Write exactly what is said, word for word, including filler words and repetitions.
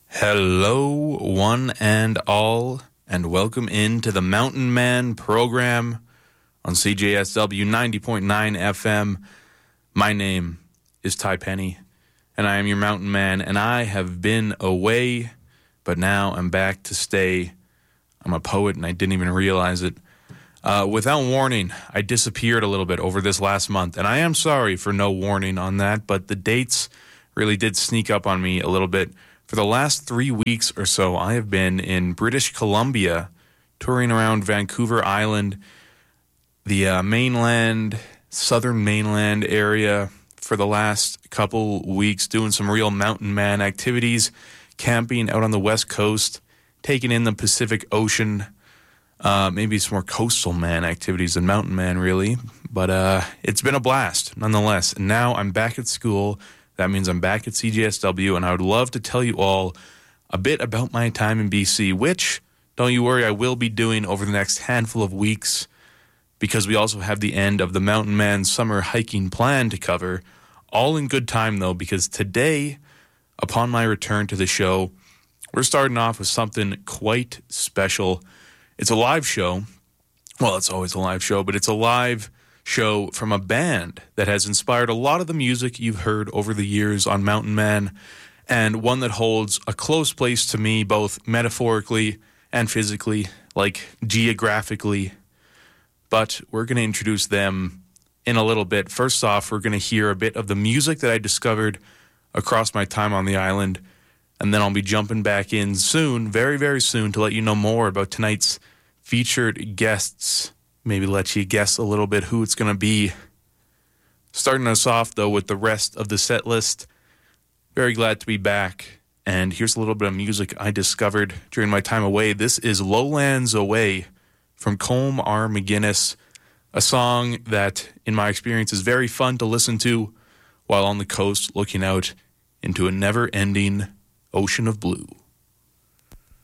Hello, one and all, and welcome into the Mountain Man program on C J S W ninety point nine F M. My name is Ty Penny, and I am your Mountain Man, and I have been away, but now I'm back to stay. I'm a poet, and I didn't even realize it. Uh, without warning, I disappeared a little bit over this last month, and I am sorry for no warning on that, but the dates really did sneak up on me a little bit. For the last three weeks or so, I have been in British Columbia, touring around Vancouver Island, the uh, mainland, southern mainland area for the last couple weeks, doing some real mountain man activities, camping out on the west coast, taking in the Pacific Ocean, uh, maybe some more coastal man activities than mountain man, really. But uh, it's been a blast, nonetheless. And now I'm back at school. That means I'm back at C J S W, and I would love to tell you all a bit about my time in B C, which, don't you worry, I will be doing over the next handful of weeks, because we also have the end of the Mountain Man summer hiking plan to cover. All in good time, though, because today, upon my return to the show, we're starting off with something quite special. It's a live show. Well, it's always a live show, but it's a live show from a band that has inspired a lot of the music you've heard over the years on Mountain Man, and one that holds a close place to me, both metaphorically and physically, like geographically. But we're going to introduce them in a little bit. First off, we're going to hear a bit of the music that I discovered across my time on the island, and then I'll be jumping back in soon, very, very soon, to let you know more about tonight's featured guests. Maybe let you guess a little bit who it's going to be. Starting us off, though, with the rest of the set list. Very glad to be back. And here's a little bit of music I discovered during my time away. This is Lowlands Away from Colm R. McGuinness, a song that, in my experience, is very fun to listen to while on the coast looking out into a never-ending ocean of blue.